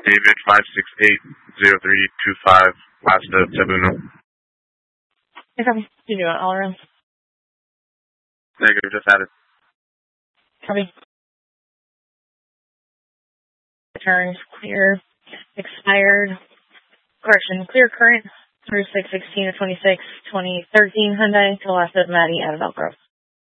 David 5680325, last of Tabuno. Hey, copy. You doing all around? Negative, just added. Copy. Returns, clear, expired, correction, clear current through 6/16 of 26, 2013 Hyundai to last of Maddie out of Elk Grove.